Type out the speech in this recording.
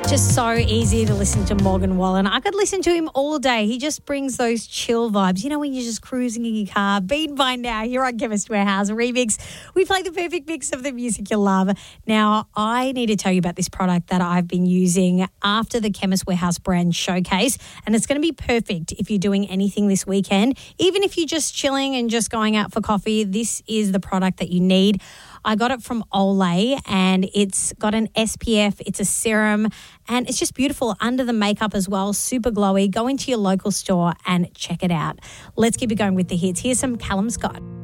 Just so easy to listen to Morgan Wallen. I could listen to him all day. He just brings those chill vibes. You know, when you're just cruising in your car, Bean by Now, here on Chemist Warehouse Remix. We play the perfect mix of the music you love. Now, I need to tell you about this product that I've been using after the Chemist Warehouse brand showcase, and it's going to be perfect if you're doing anything this weekend. Even if you're just chilling and just going out for coffee, this is the product that you need. I got it from Olay and it's got an SPF, it's a serum, and it's just beautiful under the makeup as well, super glowy. Go into your local store and check it out. Let's keep it going with the hits. Here's some Callum Scott.